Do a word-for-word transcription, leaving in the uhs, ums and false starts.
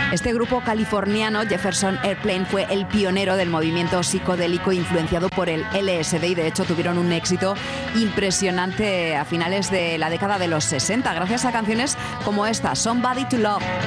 Este grupo californiano, Jefferson Airplane, fue el pionero del movimiento psicodélico influenciado por el L S D y de hecho tuvieron un éxito impresionante a finales de la década de los sesenta, gracias a canciones como esta, Somebody to Love.